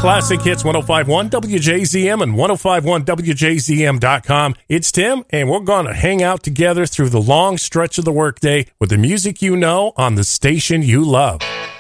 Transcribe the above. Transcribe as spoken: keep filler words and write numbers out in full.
Classic Hits one oh five point one W J Z M and ten fifty-one W J Z M dot com. It's Tim, and we're going to hang out together through the long stretch of the workday with the music you know on the station you love.